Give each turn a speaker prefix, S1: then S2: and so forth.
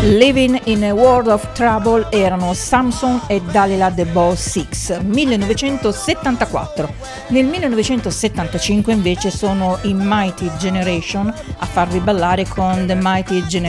S1: Living in a World of Trouble erano Samson e Dalila The Boss 6, 1974. Nel 1975 invece sono i Mighty Generation a farvi ballare con The Mighty Generation.